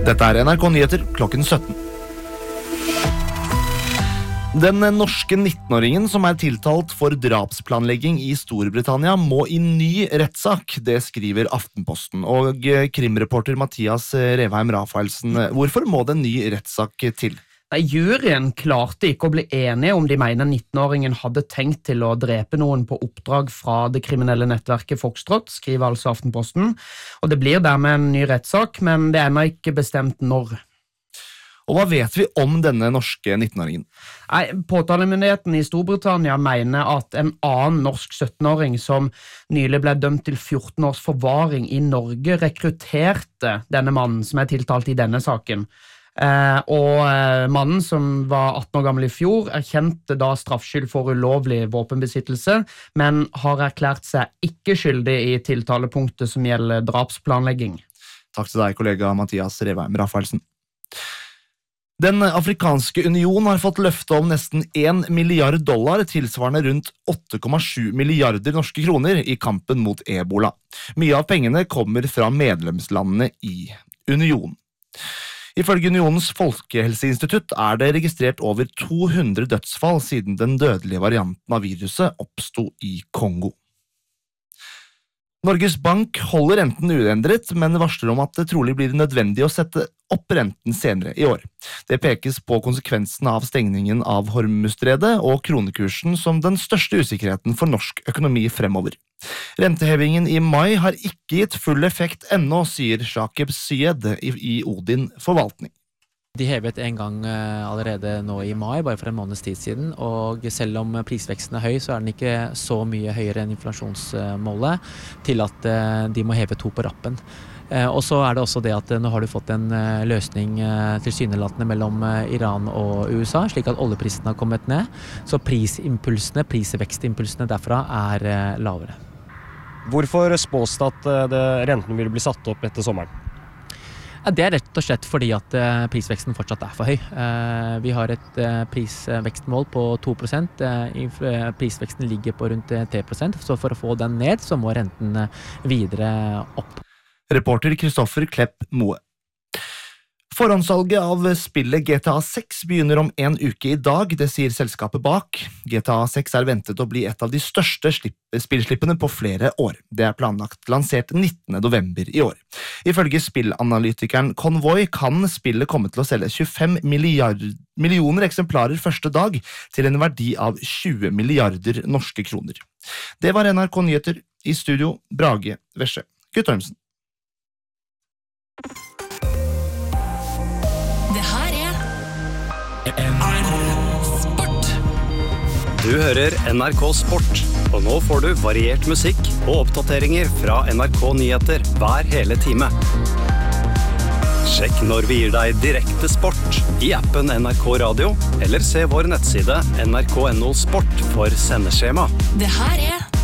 Dette NRK Nyheter klokken 17. Den norske 19-åringen som tiltalt for drapsplanlegging i Storbritannia må i ny rettssak, det skriver Aftenposten. Og krimreporter Mathias Revheim Rafaelsen, hvorfor må det en ny rettssak til? Juryen klarte ikke å bli enige om de mener 19-åringen hadde tenkt til å drepe noen på oppdrag fra det kriminelle nettverket Foxtrot, skriver altså Aftenposten. Og det blir dermed en ny rettssak, men det ennå ikke bestemt når. Og hva vet vi om denne norske 19-åringen? Påtalemyndigheten i Storbritannia mener at en annen norsk 17-åring som nylig ble dømt til 14 års forvaring i Norge rekrutterte denne mannen som tiltalt i denne saken. Og mannen som var 18 år gammel i fjor erkjente da straffskyld for ulovlig våpenbesittelse, men har erklært seg ikke skyldig i tiltalepunktet som gjelder drapsplanlegging. Takk til deg, kollega Mathias Revheim Rafaelsen. Den afrikanske union har fått løfte om nesten $1 milliard, tilsvarende rundt 8,7 milliarder norske kroner i kampen mot Ebola. Mye av pengene kommer fra medlemslandene i unionen. Ifølge Unionens folkehelseinstitutt det registrert over 200 dødsfall siden den dødelige varianten av viruset oppstod i Kongo. Norges Bank holder renten uendret, men varsler om at det trolig blir nødvendig å sette opp renten senere i år. Det pekes på konsekvensene av stengningen av Hormuzstredet og kronekursen som den største usikkerheten for norsk økonomi fremover. Rentehevingen i mai har ikke gitt full effekt ennå, sier Shakib Syed i Odin Forvaltning. De hevet en gang allerede nå i mai, bare for en måneds tid siden, og selv om prisveksten høy, så den ikke så mye høyere enn inflasjonsmålet til at de må heve 2 på rappen. Og så det også det at nå har du fått en løsning tilsynelatende mellom Iran og USA, slik at oljeprisen har kommet ned, så prisvekstimpulsene derfra lavere. Hvorfor spås det at renten vil bli satt opp etter sommeren? Det rett og slett fordi at prisveksten fortsatt for høy. Vi har et prisvekstmål på 2%, prisveksten ligger på rundt 3%, så for å få den ned så må renten videre opp. Reporter Kristoffer Klepp Moe. Forhåndssalget av spillet GTA 6 begynner om en uke i dag, det sier selskapet bak. GTA 6 ventet å bli et av de største spillslippene på flere år. Det planlagt lansert 19. november i år. Ifølge spillanalytikeren Convoy kan spillet komme til å selge 25 millioner eksemplarer første dag til en verdi av 20 milliarder norske kroner. Det var NRK Nyheter, i studio Brage Vesje Guttormsen. Sport. Du hører NRK Sport, og nå får du variert musikk og oppdateringer fra NRK Nyheter hver hele time. Sjekk når vi gir deg direkte sport i appen NRK Radio, eller se vår nettside nrk.no sport for sendeskjema. Det her